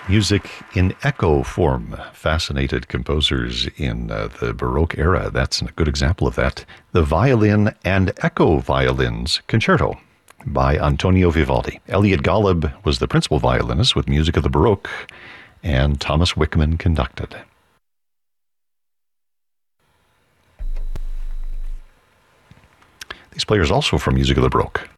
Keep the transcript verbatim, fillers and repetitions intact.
music in echo form. Fascinated composers in uh, the Baroque era. That's a good example of that. The Violin and Echo Violins Concerto by Antonio Vivaldi. Elliot Golub was the principal violinist with music of the Baroque, and Thomas Wickman conducted. These players also from music of the Baroque.